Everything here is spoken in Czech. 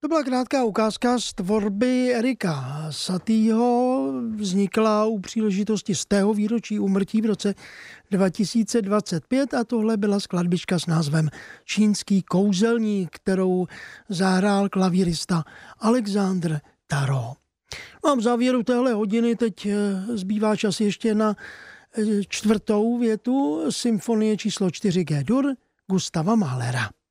To byla krátká ukázka z tvorby Erika Satieho. Vznikla u příležitosti 100. výročí úmrtí v roce 2025 a tohle byla skladbička s názvem Čínský kouzelník, kterou zahrál klavírista Alexandre Tarot. No a v závěru téhle hodiny teď zbývá čas ještě na 4. větu symfonie číslo 4 G-dur Gustava Mahlera.